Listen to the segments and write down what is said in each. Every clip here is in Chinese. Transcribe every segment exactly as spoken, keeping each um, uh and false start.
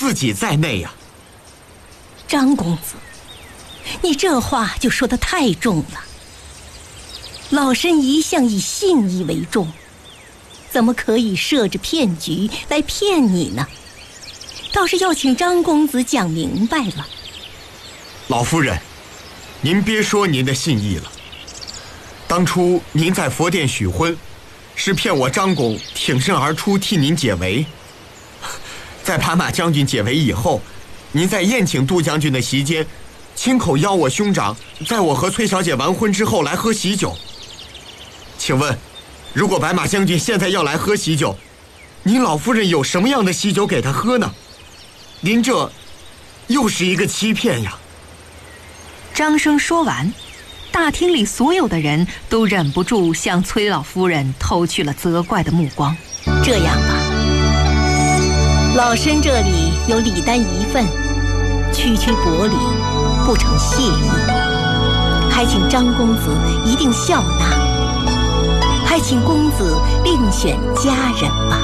自己在内呀。 张公子，你这话就说得太重了。老身一向以信义为重，怎么可以设置骗局来骗你呢？倒是要请张公子讲明白了。 老夫人，您别说您的信义了。当初您在佛殿许婚，是骗我张公挺身而出替您解围。在把马将军解围以后，您在宴请杜将军的席间，亲口邀我兄长在我和崔小姐完婚之后来喝喜酒。请问，如果白马将军现在要来喝喜酒，您老夫人有什么样的喜酒给他喝呢？您这又是一个欺骗呀！ 张生说完，大厅里所有的人都忍不住向崔老夫人投去了责怪的目光。 这样吧，老身这里有礼单一份，区区薄礼，不成谢意，还请张公子一定笑纳，还请公子另选佳人吧。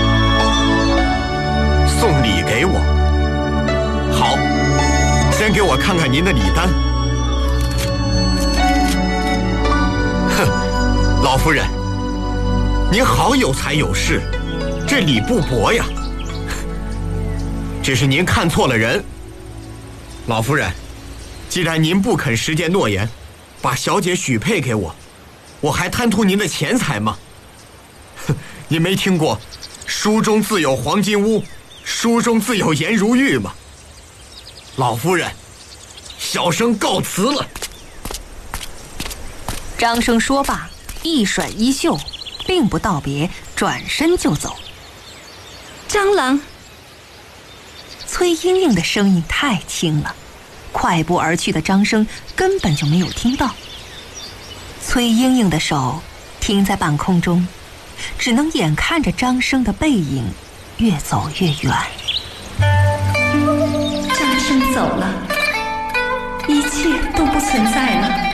送礼给我？好，先给我看看您的礼单。哼，老夫人，您好有才有势，这礼不薄呀。只是您看错了人。老夫人，既然您不肯实践诺言，把小姐许配给我，我还贪图您的钱财吗？哼，您没听过书中自有黄金屋，书中自有颜如玉吗？老夫人，小生告辞了。 张生说罢，一甩衣袖，并不道别，转身就走。 张郎。 崔莺莺的声音太轻了，快步而去的张生根本就没有听到。崔莺莺的手停在半空中，只能眼看着张生的背影越走越远。 张生走了，一切都不存在了。